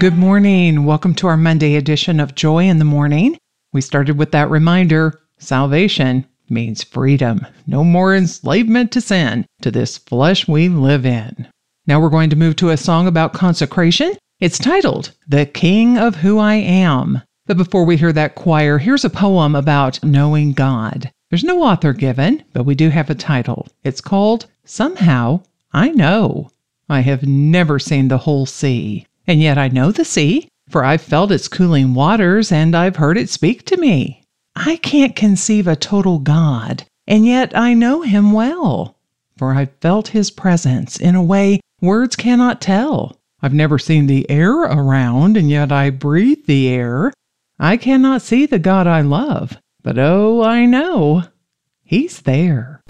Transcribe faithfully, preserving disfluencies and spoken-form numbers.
Good morning. Welcome to our Monday edition of Joy in the Morning. We started with that reminder, salvation means freedom. No more enslavement to sin, to this flesh we live in. Now we're going to move to a song about consecration. It's titled, The King of Who I Am. But before we hear that choir, here's a poem about knowing God. There's no author given, but we do have a title. It's called, Somehow I Know. I have never seen the whole sea. And yet I know the sea, for I've felt its cooling waters and I've heard it speak to me. I can't conceive a total God, and yet I know him well, for I've felt his presence in a way words cannot tell. I've never seen the air around, and yet I breathe the air. I cannot see the God I love, but oh, I know he's there.